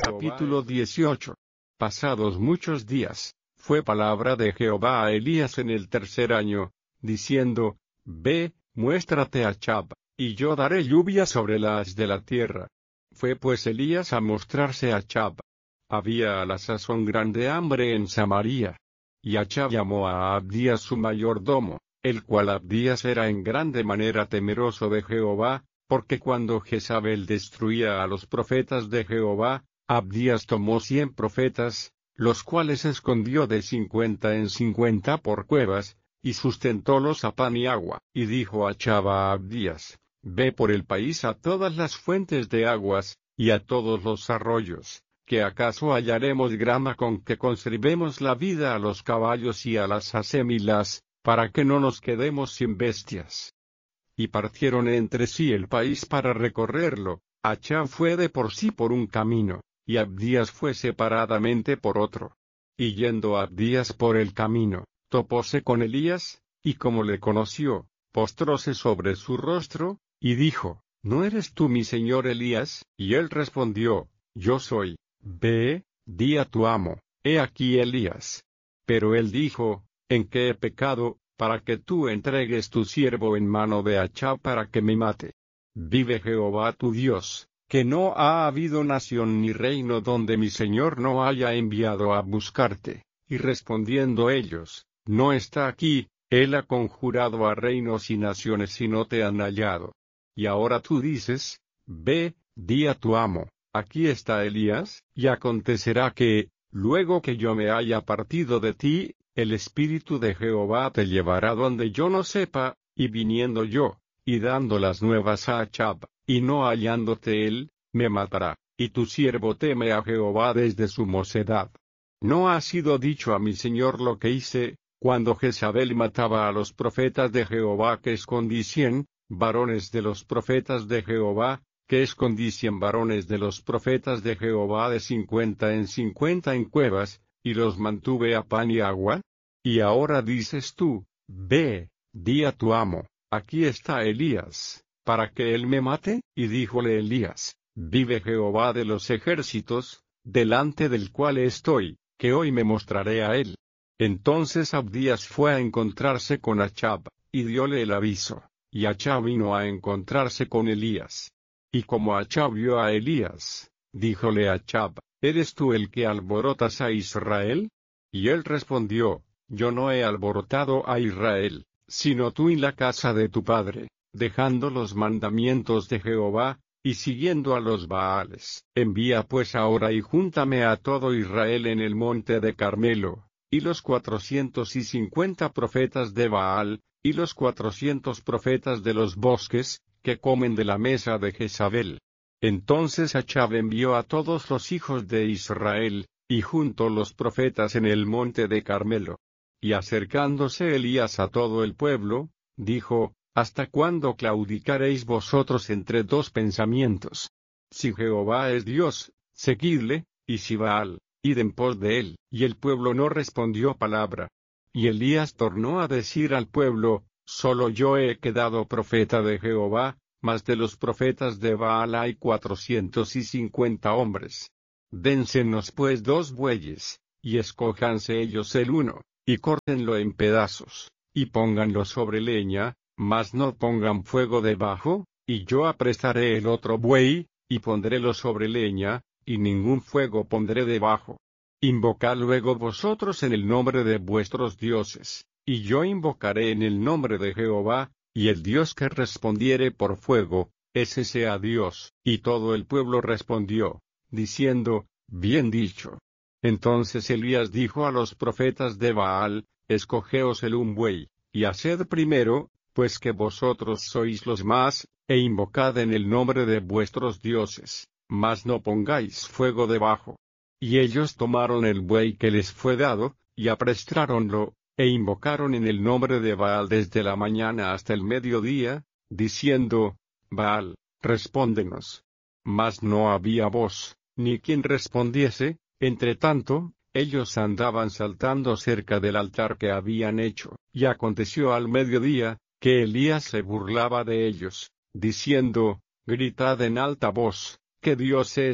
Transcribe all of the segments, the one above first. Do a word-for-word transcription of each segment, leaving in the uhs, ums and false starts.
Capítulo dieciocho. Pasados muchos días, fue palabra de Jehová a Elías en el tercer año, diciendo: Ve, muéstrate a Achab, y yo daré lluvia sobre la haz de la tierra. Fue pues Elías a mostrarse a Achab. Había a la sazón grande hambre en Samaria. Y Achab llamó a Abdías su mayordomo, el cual Abdías era en grande manera temeroso de Jehová, porque cuando Jezabel destruía a los profetas de Jehová, Abdías tomó cien profetas, los cuales escondió de cincuenta en cincuenta por cuevas, y sustentólos a pan y agua. Y dijo Achab a Abdías: Ve por el país a todas las fuentes de aguas, y a todos los arroyos, que acaso hallaremos grama con que conservemos la vida a los caballos y a las acémilas, para que no nos quedemos sin bestias. Y partieron entre sí el país para recorrerlo. Achab fue de por sí por un camino, y Abdías fue separadamente por otro. Y yendo Abdías por el camino, topóse con Elías, y como le conoció, postróse sobre su rostro, y dijo: ¿No eres tú mi señor Elías? Y él respondió: Yo soy. Ve, di a tu amo: He aquí Elías. Pero él dijo: ¿En qué he pecado, para que tú entregues tu siervo en mano de Achab para que me mate? Vive Jehová tu Dios, que no ha habido nación ni reino donde mi señor no haya enviado a buscarte. Y respondiendo ellos: No está aquí, él ha conjurado a reinos y naciones y no te han hallado. Y ahora tú dices: Ve, di a tu amo: Aquí está Elías. Y acontecerá que, luego que yo me haya partido de ti, el Espíritu de Jehová te llevará donde yo no sepa, y viniendo yo, y dando las nuevas a Achab, y no hallándote él, me matará. Y tu siervo teme a Jehová desde su mocedad. ¿No ha sido dicho a mi señor lo que hice, cuando Jezabel mataba a los profetas de Jehová, que escondí cien varones de los profetas de Jehová, que escondí cien varones de los profetas de Jehová de cincuenta en cincuenta en cuevas, y los mantuve a pan y agua? Y ahora dices tú: Ve, di a tu amo: Aquí está Elías, para que él me mate. Y díjole Elías: Vive Jehová de los ejércitos, delante del cual estoy, que hoy me mostraré a él. Entonces Abdías fue a encontrarse con Achab, y diole el aviso, y Achab vino a encontrarse con Elías. Y como Achab vio a Elías, díjole Achab: ¿Eres tú el que alborotas a Israel? Y él respondió: Yo no he alborotado a Israel, sino tú y la casa de tu padre, dejando los mandamientos de Jehová, y siguiendo a los Baales. Envía pues ahora y júntame a todo Israel en el monte de Carmelo, y los cuatrocientos y cincuenta profetas de Baal, y los cuatrocientos profetas de los bosques, que comen de la mesa de Jezabel. Entonces Achab envió a todos los hijos de Israel, y juntó los profetas en el monte de Carmelo. Y acercándose Elías a todo el pueblo, dijo: ¿Hasta cuándo claudicaréis vosotros entre dos pensamientos? Si Jehová es Dios, seguidle, y si Baal, id en pos de él. Y el pueblo no respondió palabra. Y Elías tornó a decir al pueblo: Solo yo he quedado profeta de Jehová, mas de los profetas de Baal hay cuatrocientos y cincuenta hombres. Dénsenos pues dos bueyes, y escójanse ellos el uno, y córtenlo en pedazos, y pónganlo sobre leña, mas no pongan fuego debajo, y yo apresaré el otro buey, y pondrélo sobre leña, y ningún fuego pondré debajo. Invocad luego vosotros en el nombre de vuestros dioses, y yo invocaré en el nombre de Jehová, y el Dios que respondiere por fuego, ese sea Dios. Y todo el pueblo respondió, diciendo: Bien dicho. Entonces Elías dijo a los profetas de Baal: Escogeos el un buey, y haced primero, pues que vosotros sois los más, e invocad en el nombre de vuestros dioses, mas no pongáis fuego debajo. Y ellos tomaron el buey que les fue dado, y aprestráronlo, e invocaron en el nombre de Baal desde la mañana hasta el mediodía, diciendo: Baal, respóndenos. Mas no había voz, ni quien respondiese. Entre tanto, ellos andaban saltando cerca del altar que habían hecho. Y aconteció al mediodía, que Elías se burlaba de ellos, diciendo: Gritad en alta voz, que Dios es,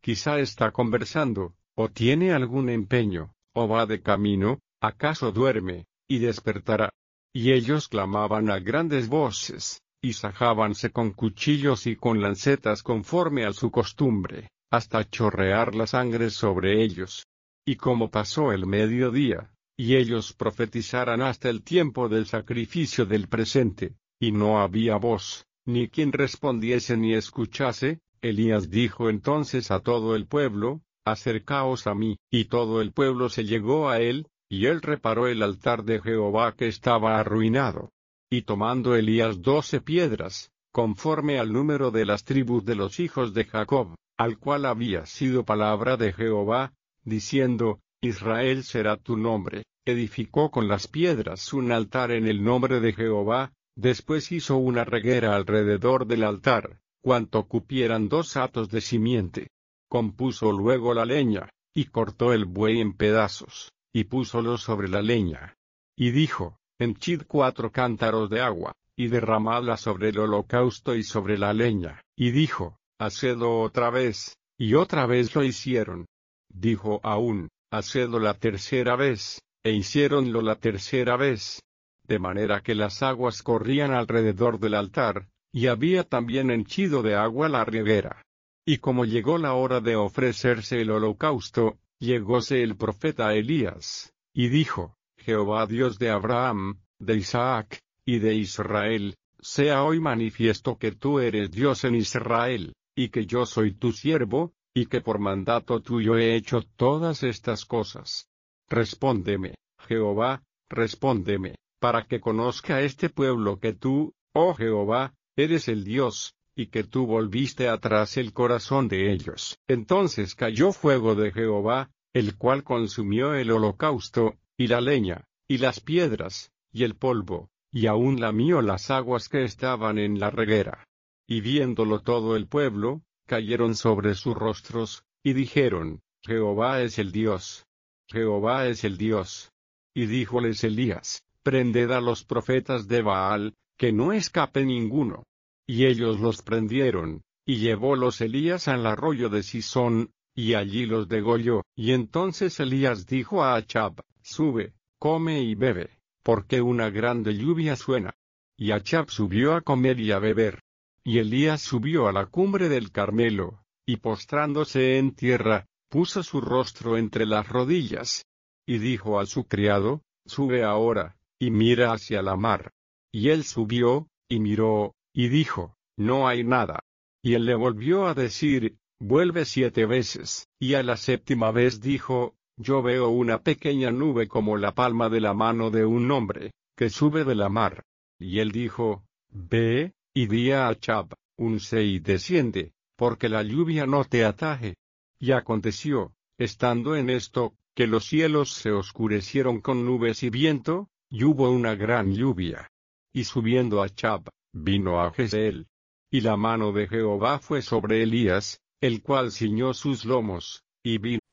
quizá está conversando, o tiene algún empeño, o va de camino, acaso duerme, y despertará. Y ellos clamaban a grandes voces, y sajábanse con cuchillos y con lancetas conforme a su costumbre, hasta chorrear la sangre sobre ellos. Y como pasó el mediodía, y ellos profetizaran hasta el tiempo del sacrificio del presente, y no había voz, ni quien respondiese ni escuchase, Elías dijo entonces a todo el pueblo, acercaos a mí, y todo el pueblo se llegó a él, y él reparó el altar de Jehová que estaba arruinado. Y tomando Elías doce piedras, conforme al número de las tribus de los hijos de Jacob, al cual había sido palabra de Jehová, diciendo, Israel será tu nombre, edificó con las piedras un altar en el nombre de Jehová, después hizo una reguera alrededor del altar, cuanto cupieran dos hatos de simiente. Compuso luego la leña, y cortó el buey en pedazos, y púsolo sobre la leña. Y dijo, henchid cuatro cántaros de agua, y derramadla sobre el holocausto y sobre la leña. Y dijo, hacedlo otra vez, y otra vez lo hicieron. Dijo aún, hacedlo la tercera vez, e hiciéronlo la tercera vez. De manera que las aguas corrían alrededor del altar, y había también henchido de agua la reguera. Y como llegó la hora de ofrecerse el holocausto, llegóse el profeta Elías, y dijo, Jehová Dios de Abraham, de Isaac, y de Israel, sea hoy manifiesto que tú eres Dios en Israel, y que yo soy tu siervo, y que por mandato tuyo he hecho todas estas cosas. Respóndeme, Jehová, respóndeme, para que conozca este pueblo que tú, oh Jehová, eres el Dios, y que tú volviste atrás el corazón de ellos. Entonces cayó fuego de Jehová, el cual consumió el holocausto, y la leña, y las piedras, y el polvo, y aún lamió las aguas que estaban en la reguera. Y viéndolo todo el pueblo, cayeron sobre sus rostros, y dijeron, Jehová es el Dios. Jehová es el Dios. Y díjoles Elías, prended a los profetas de Baal, que no escape ninguno. Y ellos los prendieron, y llevólos Elías al arroyo de Sisón, y allí los degolló. Y entonces Elías dijo a Achab, sube, come y bebe, porque una grande lluvia suena. Y Achab subió a comer y a beber. Y Elías subió a la cumbre del Carmelo, y postrándose en tierra, puso su rostro entre las rodillas. Y dijo a su criado, sube ahora, y mira hacia la mar. Y él subió, y miró, y dijo, no hay nada. Y él le volvió a decir, vuelve siete veces. Y a la séptima vez dijo, yo veo una pequeña nube como la palma de la mano de un hombre, que sube de la mar. Y él dijo, ve, y di a Achab, unce y desciende, porque la lluvia no te ataje. Y aconteció, estando en esto, que los cielos se oscurecieron con nubes y viento, y hubo una gran lluvia. Y subiendo Achab, vino a Jezreel. Y la mano de Jehová fue sobre Elías, el cual ciñó sus lomos, y vino